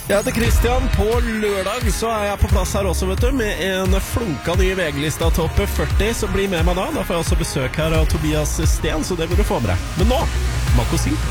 Jeg heter Christian. På lørdag så er jeg på plass her også, vet du, med en flunka ny VG-lista topp 40, så bli med meg da. Da får jeg også besøk her av Tobias Sten, så det vil du få med deg. Men nå, Mako Si.